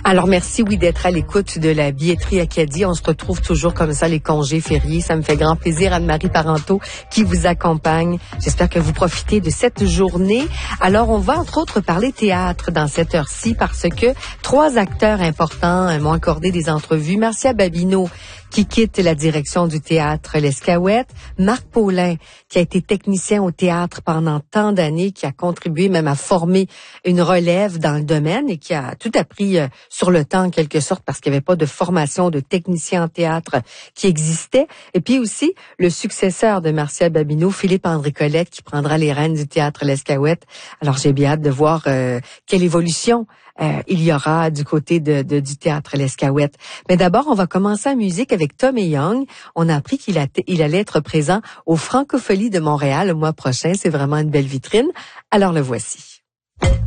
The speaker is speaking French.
Alors, merci, oui, d'être à l'écoute de la billetterie Acadie. On se retrouve toujours comme ça, les congés fériés. Ça me fait grand plaisir. Anne-Marie Parenteau qui vous accompagne. J'espère que vous profitez de cette journée. Alors, on va, entre autres, parler théâtre dans cette heure-ci parce que 3 acteurs importants m'ont accordé des entrevues. Marcia Babineau, qui quitte la direction du théâtre L'Escaouette. Marc Paulin, qui a été technicien au théâtre pendant tant d'années, qui a contribué même à former une relève dans le domaine et qui a tout appris sur le temps en quelque sorte parce qu'il n'y avait pas de formation de technicien en théâtre qui existait. Et puis aussi le successeur de Marcia Babineau, Philippe-André Colette, qui prendra les rênes du théâtre L'Escaouette. Alors j'ai bien hâte de voir quelle évolution il y aura du côté du théâtre L'Escaouette. Mais d'abord, on va commencer en musique avec Tom et Young. On a appris qu'il allait être présent aux Francopholies de Montréal le mois prochain. C'est vraiment une belle vitrine. Alors le voici.